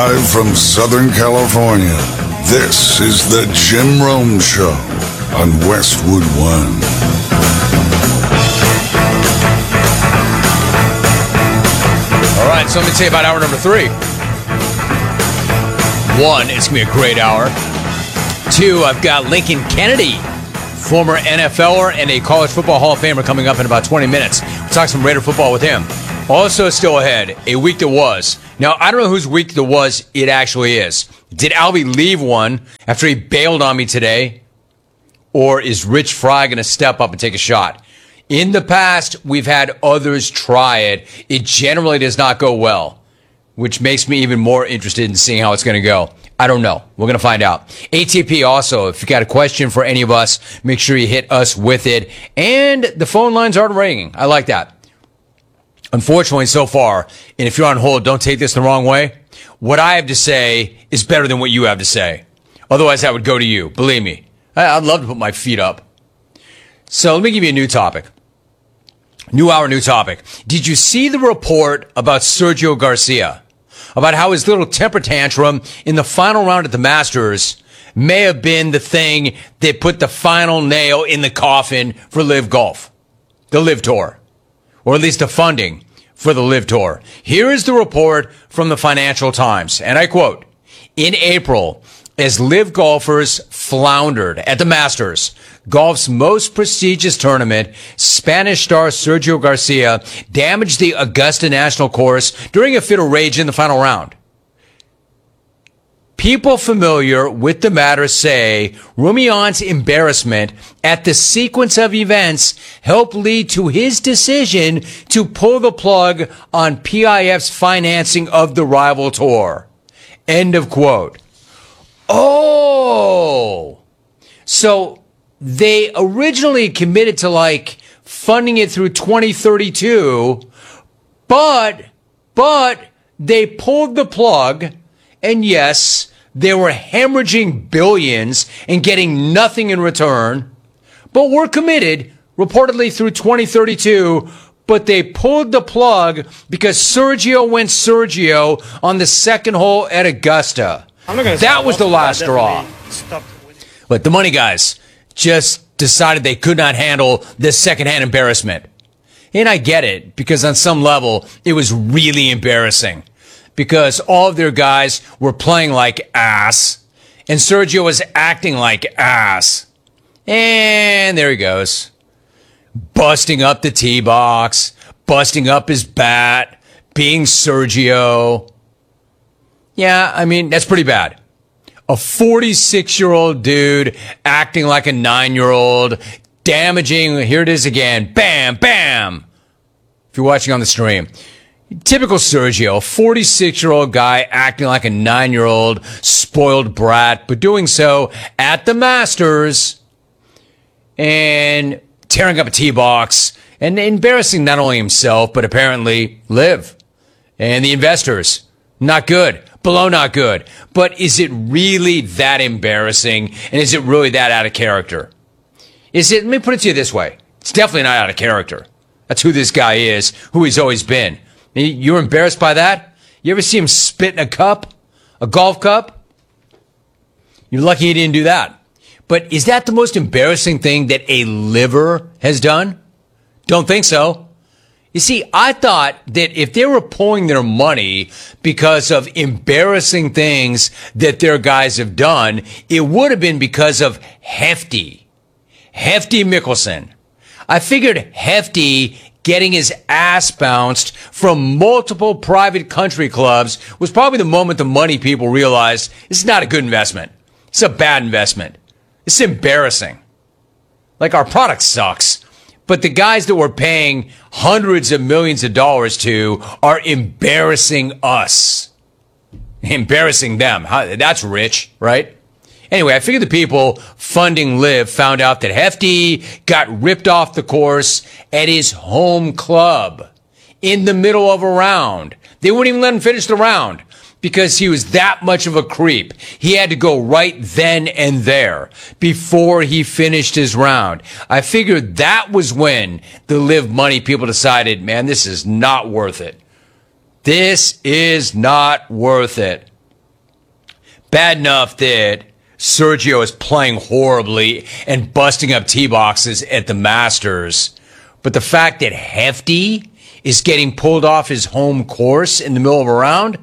Live from Southern California, this is the Jim Rome Show on Westwood One. All right, so let me tell you about hour number 3. 1, it's going to be a great hour. 2, I've got Lincoln Kennedy, former NFLer and a college football Hall of Famer, coming up in about 20 minutes. We'll talk some Raider football with him. Also still ahead, a week that was. Now, I don't know whose week that was it actually is. Did Albie leave one after he bailed on me today? Or is Rich Fry going to step up and take a shot? In the past, we've had others try it. It generally does not go well, which makes me even more interested in seeing how it's going to go. I don't know. We're going to find out. ATP also, if you got a question for any of us, make sure you hit us with it. And the phone lines aren't ringing. I like that. Unfortunately, so far, and if you're on hold, don't take this the wrong way, what I have to say is better than what you have to say. Otherwise, I would go to you. Believe me. I'd love to put my feet up. So let me give you a new topic. New hour, new topic. Did you see the report about Sergio Garcia? About how his little temper tantrum in the final round at the Masters may have been the thing that put the final nail in the coffin for LIV Golf. The LIV Tour. Or at least the funding for the LIV Tour. Here is the report from the Financial Times, and I quote, "In April, as LIV golfers floundered at the Masters, golf's most prestigious tournament, Spanish star Sergio Garcia damaged the Augusta National Course during a fit of rage in the final round. People familiar with the matter say Rumion's embarrassment at the sequence of events helped lead to his decision to pull the plug on PIF's financing of the rival tour." End of quote. Oh, so they originally committed to funding it through 2032, but they pulled the plug, and yes, they were hemorrhaging billions and getting nothing in return, but were committed reportedly through 2032, but they pulled the plug because Sergio went Sergio on the second hole at Augusta. That was the last straw. But the money guys just decided they could not handle this secondhand embarrassment. And I get it, because on some level, it was really embarrassing. Because all of their guys were playing like ass, and Sergio was acting like ass. And there he goes. Busting up the tee box, busting up his bat, being Sergio. Yeah, I mean, that's pretty bad. A 46-year-old dude acting like a 9-year-old, damaging, here it is again, bam, bam. If you're watching on the stream. Typical Sergio, a 46-year-old guy acting like a 9-year-old spoiled brat, but doing so at the Masters and tearing up a tee box and embarrassing not only himself, but apparently LIV and the investors. Not good. Below not good. But is it really that embarrassing? And is it really that out of character? Let me put it to you this way. It's definitely not out of character. That's who this guy is, who he's always been. You're embarrassed by that? You ever see him spit in a cup? A golf cup? You're lucky he didn't do that. But is that the most embarrassing thing that a liver has done? Don't think so. You see, I thought that if they were pulling their money because of embarrassing things that their guys have done, it would have been because of Hefty Mickelson. I figured Hefty getting his ass bounced from multiple private country clubs was probably the moment the money people realized this is not a good investment. It's a bad investment. It's embarrassing. Our product sucks. But the guys that we're paying hundreds of millions of dollars to are embarrassing us. Embarrassing them. That's rich, right? Anyway, I figured the people funding LIV found out that Hefty got ripped off the course at his home club in the middle of a round. They wouldn't even let him finish the round because he was that much of a creep. He had to go right then and there before he finished his round. I figured that was when the LIV money people decided, man, this is not worth it. This is not worth it. Bad enough that Sergio is playing horribly and busting up tee boxes at the Masters. But the fact that Hefty is getting pulled off his home course in the middle of a round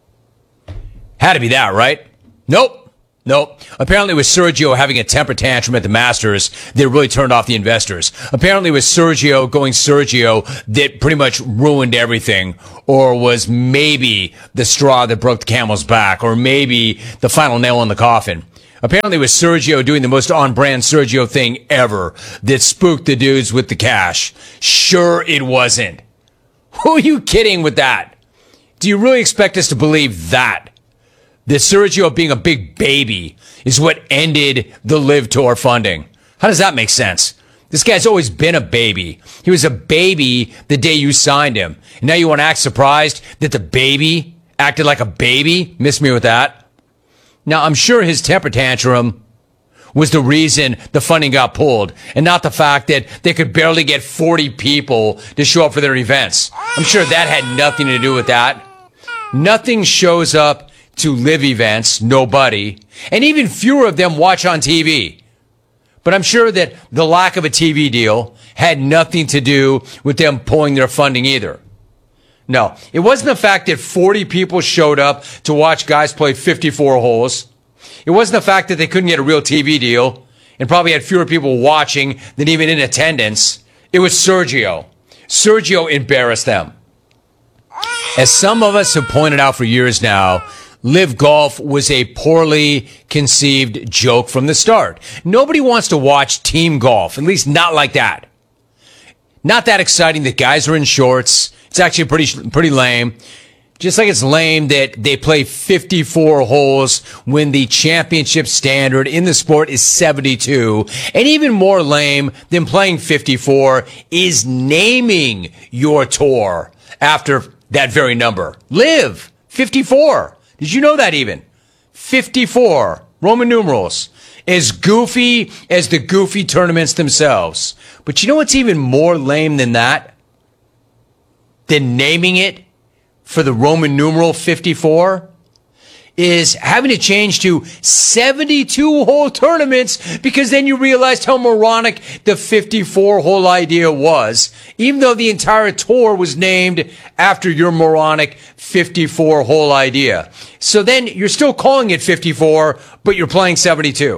had to be that, right? Nope. Apparently it was Sergio having a temper tantrum at the Masters that really turned off the investors. Apparently it was Sergio going Sergio that pretty much ruined everything, or was maybe the straw that broke the camel's back, or maybe the final nail in the coffin. Apparently it was Sergio doing the most on-brand Sergio thing ever that spooked the dudes with the cash. Sure it wasn't. Who are you kidding with that? Do you really expect us to believe that? That Sergio being a big baby is what ended the LIV Tour funding? How does that make sense? This guy's always been a baby. He was a baby the day you signed him. And now you want to act surprised that the baby acted like a baby? Miss me with that. Now, I'm sure his temper tantrum was the reason the funding got pulled, and not the fact that they could barely get 40 people to show up for their events. I'm sure that had nothing to do with that. Nothing shows up to LIV events, nobody, and even fewer of them watch on TV. But I'm sure that the lack of a TV deal had nothing to do with them pulling their funding either. No, it wasn't the fact that 40 people showed up to watch guys play 54 holes. It wasn't the fact that they couldn't get a real TV deal and probably had fewer people watching than even in attendance. It was Sergio. Sergio embarrassed them. As some of us have pointed out for years now, LIV Golf was a poorly conceived joke from the start. Nobody wants to watch team golf, at least not like that. Not that exciting that guys are in shorts. It's actually pretty lame. Just like it's lame that they play 54 holes when the championship standard in the sport is 72. And even more lame than playing 54 is naming your tour after that very number. LIV 54. Did you know that even? 54, Roman numerals. As goofy as the goofy tournaments themselves. But you know what's even more lame than that? Than naming it for the Roman numeral 54? Is having to change to 72-hole tournaments, because then you realized how moronic the 54-hole idea was, even though the entire tour was named after your moronic 54-hole idea. So then you're still calling it 54, but you're playing 72.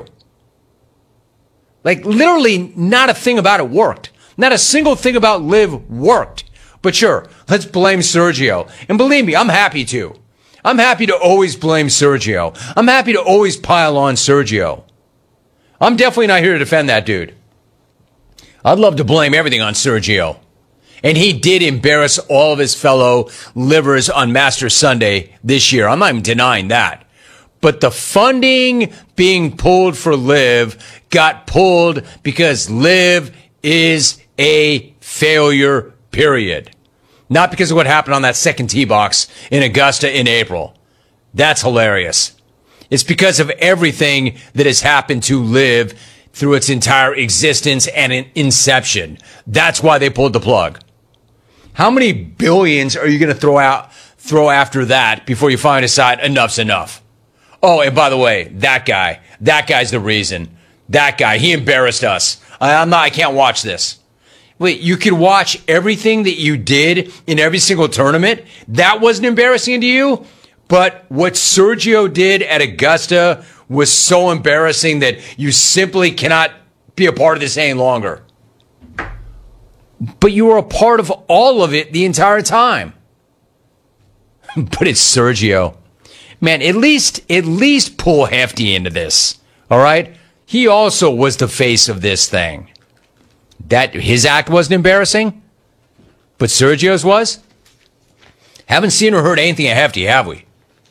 Like, literally not a thing about it worked. Not a single thing about LIV worked. But sure, let's blame Sergio. And believe me, I'm happy to. I'm happy to always blame Sergio. I'm happy to always pile on Sergio. I'm definitely not here to defend that dude. I'd love to blame everything on Sergio. And he did embarrass all of his fellow livers on Masters Sunday this year. I'm not even denying that. But the funding being pulled for LIV got pulled because LIV is a failure, period. Not because of what happened on that second tee box in Augusta in April. That's hilarious. It's because of everything that has happened to LIV through its entire existence and inception. That's why they pulled the plug. How many billions are you going to throw after that before you finally decide enough's enough? Oh, and by the way, that guy's the reason. That guy, he embarrassed us. I can't watch this. Wait, you could watch everything that you did in every single tournament? That wasn't embarrassing to you? But what Sergio did at Augusta was so embarrassing that you simply cannot be a part of this any longer. But you were a part of all of it the entire time. But it's Sergio. Man, at least pull Hefty into this. All right? He also was the face of this thing. That his act wasn't embarrassing, but Sergio's was? Haven't seen or heard anything of Hefty, have we?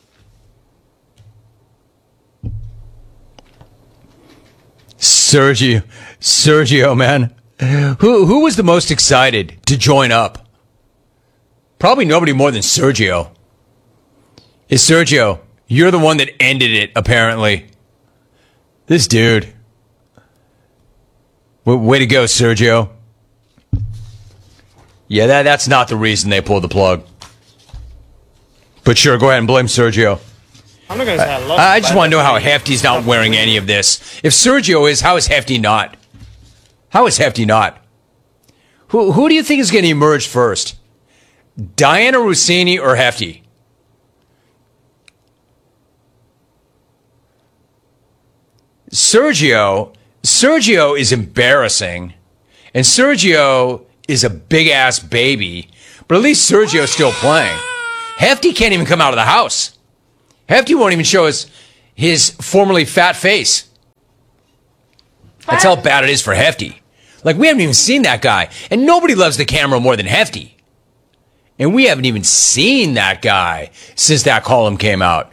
Sergio, man. Who was the most excited to join up? Probably nobody more than Sergio. It's Sergio. You're the one that ended it, apparently. This dude. Way to go, Sergio. Yeah, that's not the reason they pulled the plug. But sure, go ahead and blame Sergio. I'm not going to say I love I just want to know how Hefty's not wearing any of this. If Sergio is, how is Hefty not? How is Hefty not? Who do you think is going to emerge first? Diana Rossini or Hefty? Sergio is embarrassing, and Sergio is a big-ass baby, but at least Sergio's still playing. Hefty can't even come out of the house. Hefty won't even show us his formerly fat face. That's how bad it is for Hefty. Like, we haven't even seen that guy, and nobody loves the camera more than Hefty. And we haven't even seen that guy since that column came out.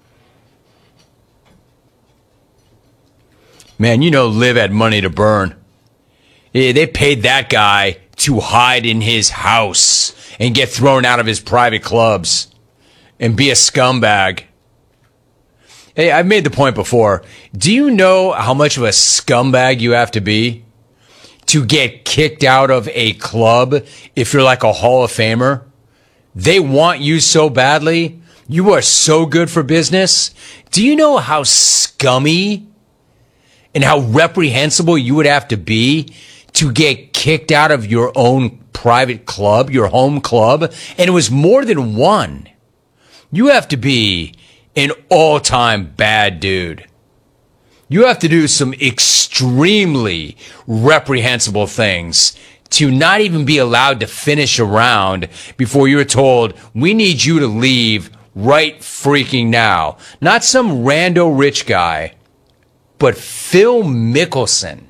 Man, you know Liv had money to burn. Yeah, they paid that guy to hide in his house and get thrown out of his private clubs and be a scumbag. Hey, I've made the point before. Do you know how much of a scumbag you have to be to get kicked out of a club if you're like a Hall of Famer? They want you so badly. You are so good for business. Do you know how scummy and how reprehensible you would have to be to get kicked out of your own private club, your home club? And it was more than one. You have to be an all-time bad dude. You have to do some extremely reprehensible things to not even be allowed to finish a round before you're told, we need you to leave right freaking now. Not some rando rich guy, but Phil Mickelson.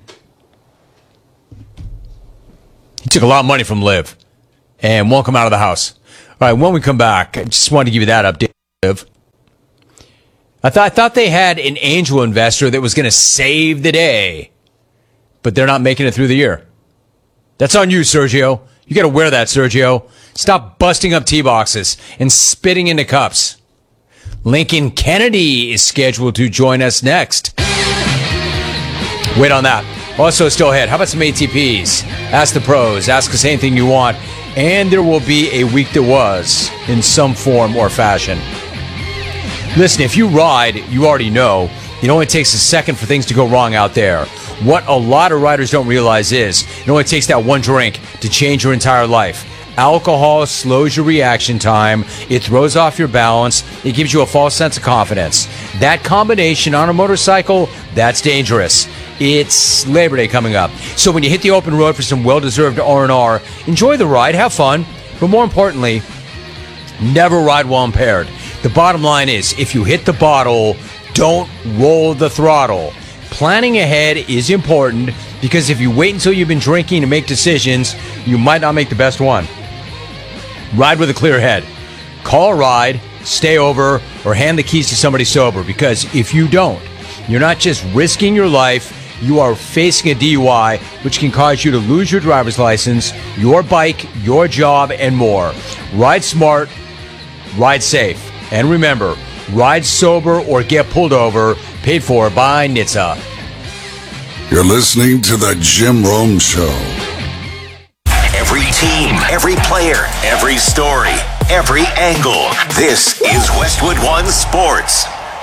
He took a lot of money from Liv and won't come out of the house. All right, when we come back, I just wanted to give you that update, Liv. I thought they had an angel investor that was going to save the day, but they're not making it through the year. That's on you, Sergio. You got to wear that, Sergio. Stop busting up tee boxes and spitting into cups. Lincoln Kennedy is scheduled to join us next. Wait on that. Also, still ahead, how about some ATPs? Ask the pros. Ask us anything you want. And there will be a week that was in some form or fashion. Listen, if you ride, you already know it only takes a second for things to go wrong out there. What a lot of riders don't realize is it only takes that one drink to change your entire life. Alcohol slows your reaction time. It throws off your balance. It gives you a false sense of confidence. That combination on a motorcycle, that's dangerous. It's Labor Day coming up. So when you hit the open road for some well-deserved R&R, enjoy the ride, have fun, but more importantly, never ride while impaired. The bottom line is, if you hit the bottle, don't roll the throttle. Planning ahead is important because if you wait until you've been drinking to make decisions, you might not make the best one. Ride with a clear head. Call a ride, stay over, or hand the keys to somebody sober, because if you don't, you're not just risking your life, you are facing a DUI, which can cause you to lose your driver's license, your bike, your job, and more. Ride smart, ride safe. And remember, ride sober or get pulled over, paid for by NHTSA. You're listening to The Jim Rome Show. Every team, every player, every story, every angle. This is Westwood One Sports.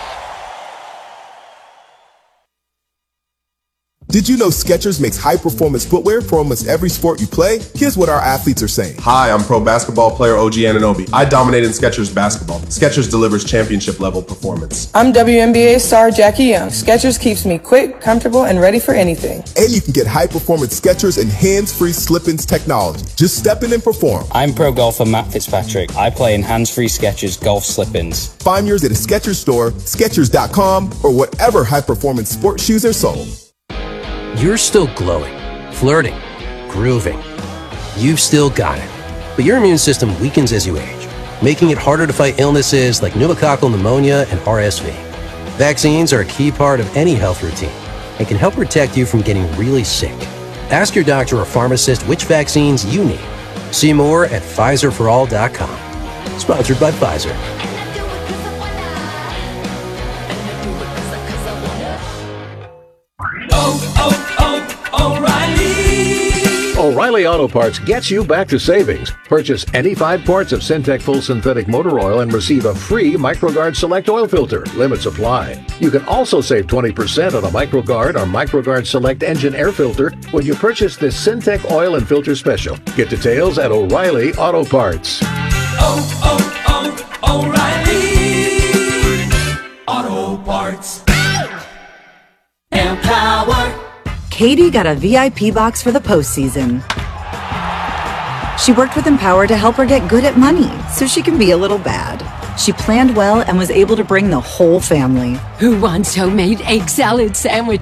Did you know Skechers makes high-performance footwear for almost every sport you play? Here's what our athletes are saying. Hi, I'm pro basketball player OG Anunoby. I dominate in Skechers basketball. Skechers delivers championship-level performance. I'm WNBA star Jackie Young. Skechers keeps me quick, comfortable, and ready for anything. And you can get high-performance Skechers and hands-free slip-ins technology. Just step in and perform. I'm pro golfer Matt Fitzpatrick. I play in hands-free Skechers golf slip-ins. Find yours at a Skechers store, Skechers.com, or whatever high-performance sports shoes are sold. You're still glowing, flirting, grooving. You've still got it. But your immune system weakens as you age, making it harder to fight illnesses like pneumococcal pneumonia and RSV. Vaccines are a key part of any health routine and can help protect you from getting really sick. Ask your doctor or pharmacist which vaccines you need. See more at PfizerForAll.com. Sponsored by Pfizer. O'Reilly O'Reilly Auto Parts gets you back to savings. Purchase any 5 quarts of Syntec Full Synthetic Motor Oil and receive a free MicroGuard Select Oil Filter. Limits apply. You can also save 20% on a MicroGuard or MicroGuard Select Engine Air Filter when you purchase this Syntec Oil and Filter Special. Get details at O'Reilly Auto Parts. O'Reilly Auto Parts. Empower. Katie got a VIP box for the postseason. She worked with Empower to help her get good at money so she can be a little bad. She planned well and was able to bring the whole family. Who wants homemade egg salad sandwich?